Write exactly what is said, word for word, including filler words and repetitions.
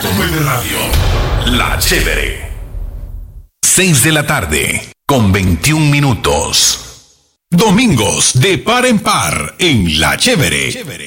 punto nueve Radio. La Chévere. seis de la tarde, con veintiún minutos. Domingos de par en par en La Chévere.